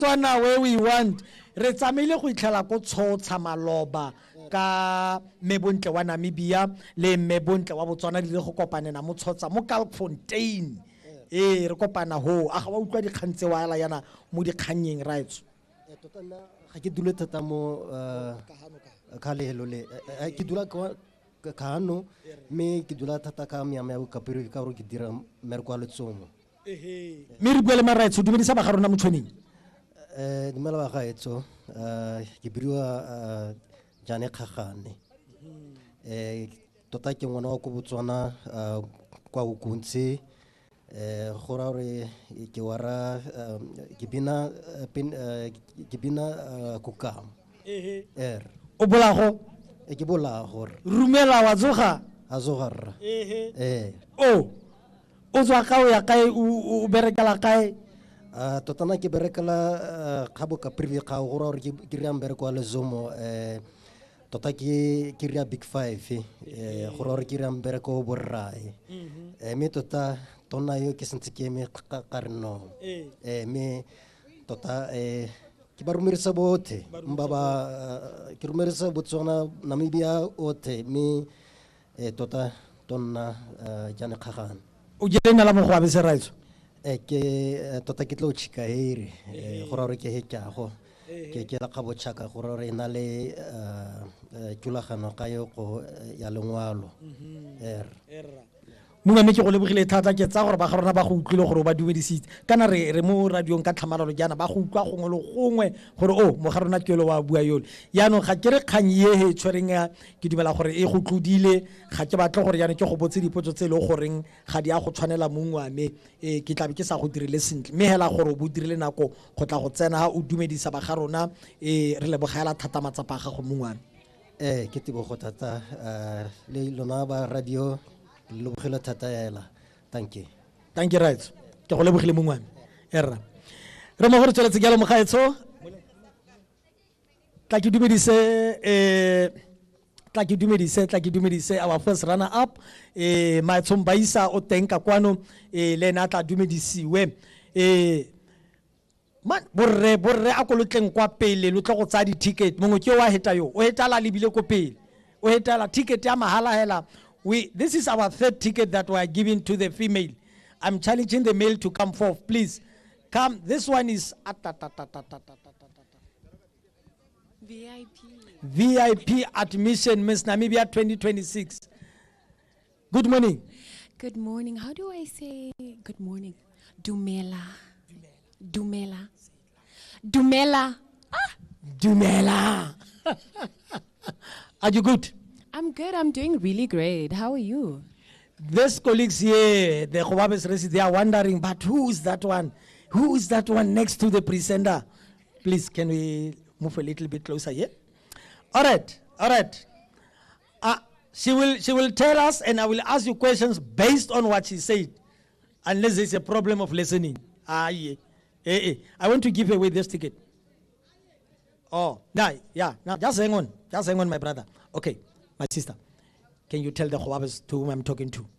Botswana where we want. Re tsamaile go itlhela ko Tshotsha Maloba ka Mebontle wa Namibia le Mebontle wa Botswana di le go kopanela mo Tshotsha mo Kalkfontein. Re kopana ho a ga wa utlwa dikgang tse wa yana mo dikganyeng right. Tota nna ga ke dule thata mo ka lehelo le ke dula ka Kahano me ke dula thata ka Miami ya Kapiri ka gore ke dira mmereko wa letsomo. Me re bua le maraitso dumedisa ba ga rona motšhoneng. Dumela ba gaetso ke biriwa Jane Kgagane. Tota ke ngwana wa ko Botswana kwa Ukunzi. Gora re ke wara ke bina Kukam. O bolago Ke bolago rumela wa tsoga azogar. O tswa ka o ya kae o berekela kae? Tota na ke berekela Kabo Kapiri ga gora re ke ria mbereko wa lezomo tota ke ria Big 5 gora re ke ria mbereko borrae me tota tona yo ke sentse ke me ka reno me tota ke ba rumerisa bothe mbaba ke rumerisa Botswana Namibia othe me tota tonna Jane Kgagane O jelena la mo go abese raitso ke tota ke tlo chika here gora re ke hekago ke la ga botšhaka gore re na le tulagano ka yo go ya lengwalo Munga me ke go lebogile thata ke tsa gore ba ga rona ba go utlwile gore ba dumedisitse kana re mo radiong ka tlhamalalo jana ba go utlwa gongwe le gongwe gore mo ga rona ke lo wa bua yole yaanong ga ke re kgang ye tshwereng ke dumela gore e go tlodile ga ke batle gore yana ke go botse dipotso tse le goreng ga di a go tshwanela mongwane ke tlabe ke sa go dirile sentle me hela gore o bo dirile nako go tla go tsena o dumedisa ba ga rona re lebogela thata matsapa ga go mongwane ke tebogo thata le lona ba radio lebogela thata ela thank you right ke go lebogile mongwane erra re mo gore tsweletse ke ya le mogaetso tla ke dumedise our first runner up Maitshong Baisa o teng ka kwano le ena tla dumedisiwe man borre a kolotleng kwa pele lo tlo go tsa di ticket mongwe ke wa heta yo o hetala lebile ko pele o hetala ticket ya mahala hela this is our third ticket that we are giving to the female. I'm challenging the male to come forth, please. Come. This one is VIP admission, Miss Namibia 2026. Good morning. Good morning. How do I say good morning? Dumela. Dumela. Are you good? I'm good. I'm doing really great. How are you? These colleagues here, the Khobabes residents, they are wondering, but who is that one? Who is that one next to the presenter? Please, can we move a little bit closer here? All right. She will tell us, and I will ask you questions based on what she said, unless there's a problem of listening. I want to give away this ticket. Oh, no, just hang on, my brother. Okay. My sister, can you tell the Khobabes to whom I'm talking to?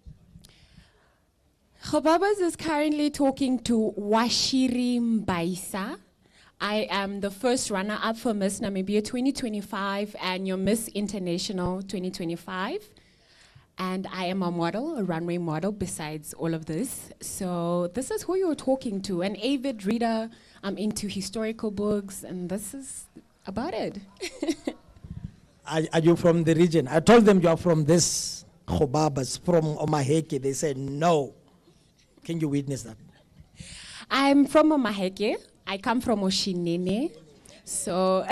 Khobabes is currently talking to Washiri Mbaisa. I am the first runner-up for Miss Namibia 2025 and your Miss International 2025. And I am a model, a runway model, besides all of this. So this is who you're talking to, an avid reader. I'm into historical books, and this is about it. Are you from the region? I told them you are from this Khobabes, from Omaheke. They said no. Can you witness that? I'm from Omaheke. I come from Oshinene. So,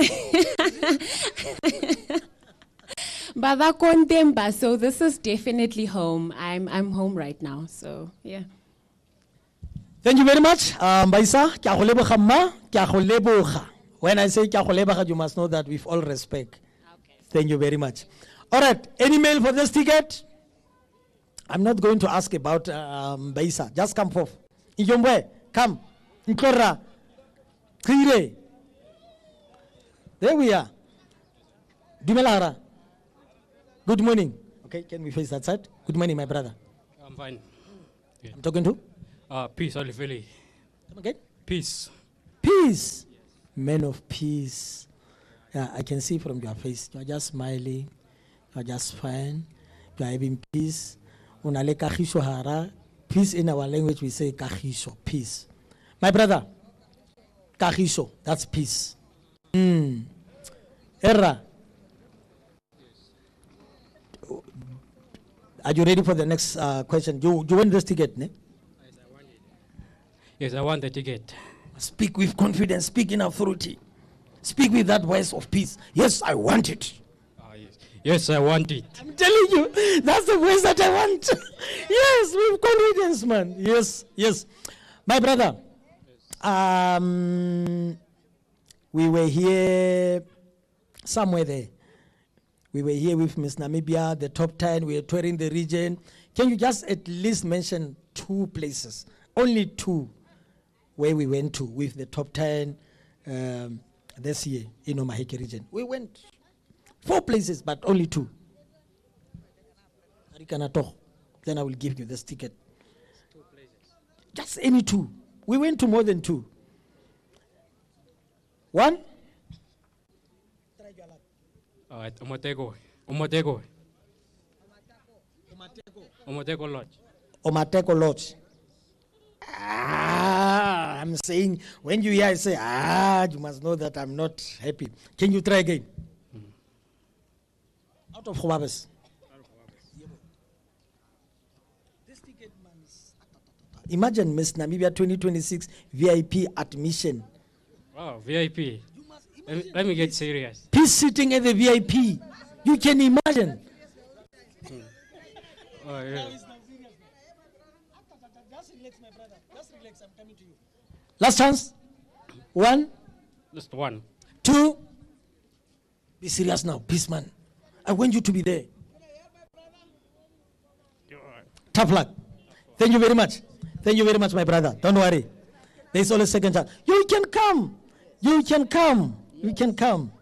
Baba Kondemba. So this is definitely home. I'm home right now. So yeah. Thank you very much, Mbaisa. Kia go leboga mma, kia go leboga. When I say kia go leboga, you must know that with all respect. Thank you very much. All right, any mail for this ticket? I'm not going to ask about Baisa. Just come forth. Ijombwe, come. Nkora. Kire. There we are. Dumelara. Good morning. Okay, can we face that side? Good morning, my brother. I'm fine. I'm talking to? Peace, Oliveli. Come again? Peace. Peace. Men of peace. Yeah, I can see from your face. You are just smiling. You are just fine. You are having peace. Unale kagisho hara. Peace in our language we say kagisho. Peace. My brother. Kagisho. That's peace. Erra. Are you ready for the next question? You want this ticket, ne? Yes, I want the ticket. Speak with confidence. Speak in authority. Speak with that voice of peace. Yes, I want it. Yes. Yes, I want it. I'm telling you, that's the voice that I want. Yes, with confidence, man. Yes, yes. My brother, we were here somewhere there. We were here with Miss Namibia, the top 10. We were touring the region. Can you just at least mention 2 places? Only 2 where we went to with the top 10 this year in Omaheke region. We went 4 places, but only 2. Then I will give you this ticket. 2 places. Just any 2. We went to more than 2. 1? Omotego Lodge. Omateko Lodge. I'm saying, when you hear I say, you must know that I'm not happy. Can you try again? Out of Khwabes. Imagine Miss Namibia 2026 VIP admission. Wow, VIP. Let me get serious. Peace sitting at the VIP. You can imagine. Oh, yeah. Just relax, my brother. Just relax. I'm coming to you. Last chance. 1. Just 1. 2. Be serious now. Peace, man. I want you to be there. Tough luck. Thank you very much. Thank you very much, my brother. Don't worry. There's always second chance. You can come. You can come. You can come.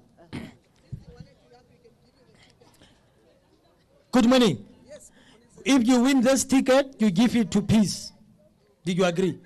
Good morning. If you win this ticket, you give it to Peace. Did you agree?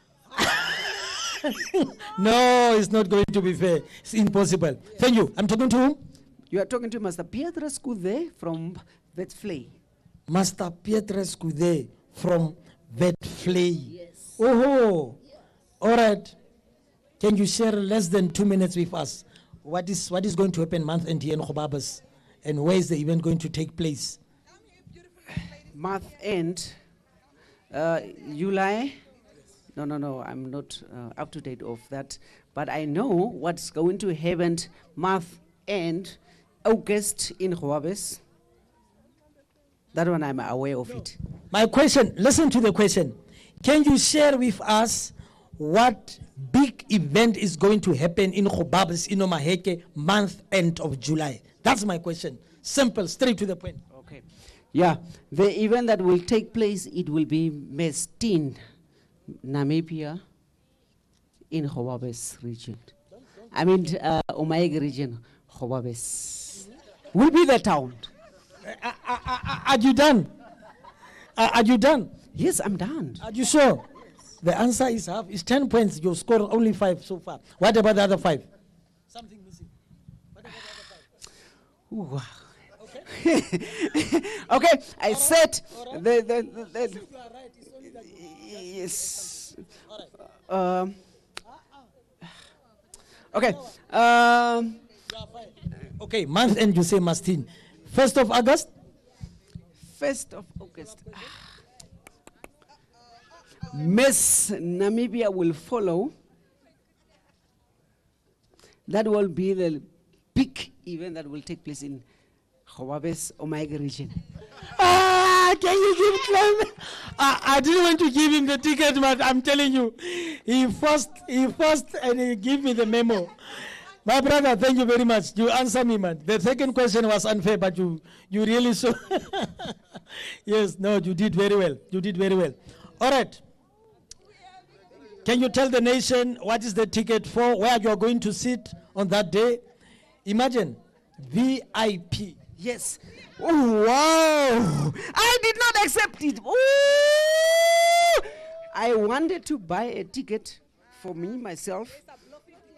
No, it's not going to be fair. It's impossible. Thank you. I'm talking to whom? You are talking to Master Pieter Scude from Vetvlei. Master Pieter Scude from Vetvlei. Yes. Oh, all right. Can you share less than 2 minutes with us? What is going to happen month end here in Khobabas, and where is the event going to take place? Month end, July. No, I'm not up to date of that. But I know what's going to happen month end, August in Khobabas. That one I'm aware of it. My question, listen to the question. Can you share with us what big event is going to happen in Khobabas, in Omaheke, month end of July? That's my question. Simple, straight to the point. Okay. Yeah, the event that will take place, it will be Mestin, Namibia, in Khobabas region. I mean, Omaheke region, Khobabas. Will be the town. Are you done? Are you done? Yes, I'm done. Are you sure? The answer is half. It's 10 points. You scored only 5 so far. What about the other 5? Something missing. What about the other 5? Okay. Okay, I said the You are right. It's only that yes. All right. Okay. You are fine. Okay, month end you say Mastin. 1st of August? 1st of August. Miss Namibia will follow. That will be the big event that will take place in Khobabas, Omaheke region. Can you give Clement? I didn't want to give him the ticket, but I'm telling you, he forced and he gave me the memo. My brother, thank you very much. You answer me, man. The second question was unfair, but you really so. Yes, no, you did very well. You did very well. All right. Can you tell the nation what is the ticket for, where you are going to sit on that day? Imagine, VIP. Yes. Oh, wow. I did not accept it. Ooh. I wanted to buy a ticket for me, myself,